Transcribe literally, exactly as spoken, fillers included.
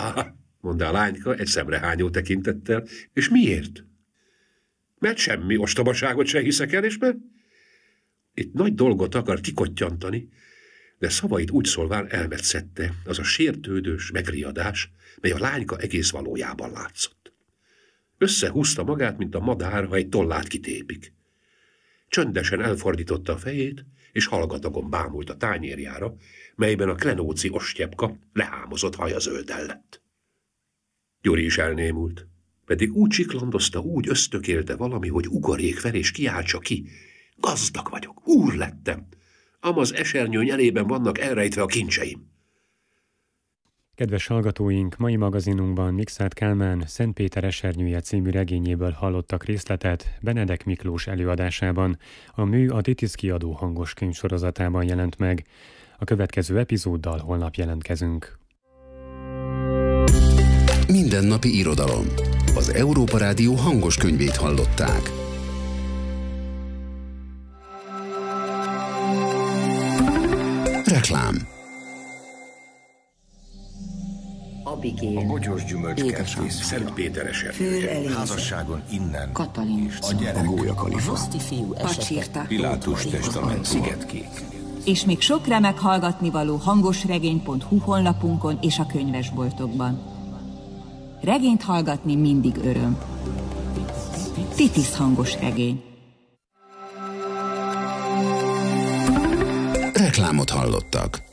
Há, mondta a lányka egy szemrehányó tekintettel. És miért? Mert semmi ostobaságot se hiszek el, és mert itt nagy dolgot akar kikottyantani, de szavait úgy szólván elmetszette az a sértődős megriadás, mely a lányka egész valójában látszott. Összehúzta magát, mint a madár, ha egy tollát kitépik. Csöndesen elfordította a fejét, és hallgatagon bámult a tányérjára, melyben a klenóci ostyepka lehámozott haja zölden lett. Gyuri is elnémult, pedig úgy csiklandozta, úgy ösztökélte valami, hogy ugorjék fel és kiáltsa ki. Gazdag vagyok, úr lettem, amaz esernyőny elében vannak elrejtve a kincseim. Kedves hallgatóink, mai magazinunkban Mikszáth Kálmán Szent Péter esernyője című regényéből hallottak részletet Benedek Miklós előadásában. A mű a Titiz kiadó hangos könyv sorozatában jelent meg. A következő epizóddal holnap jelentkezünk. Mindennapi irodalom. Az Európa Rádió hangos könyvét hallották. Reklám. Abigél, a bogyós gyümölcskertész, Szent Péter esernyője. házasságon innen, Katalin, a gyerek, a Gólya-Kalifa, Pacsirta, Pilátus testament, Szigetkék. És még sok remek hallgatnivaló hangosregény pont hu honlapunkon és a könyvesboltokban. Regényt hallgatni mindig öröm. Titiz hangos regény. Reklámot hallottak.